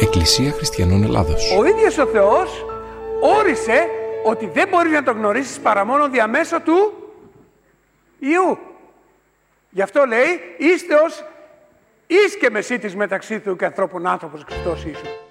Εκκλησία Χριστιανών Ελλάδος. Ο ίδιος ο Θεός όρισε ότι δεν μπορείς να τον γνωρίσεις παρά μόνο διαμέσω του Υιού. Γι' αυτό λέει, είστε ως εις και μεσίτης μεταξύ του και ανθρώπων άνθρωπος Χριστός Ιησού.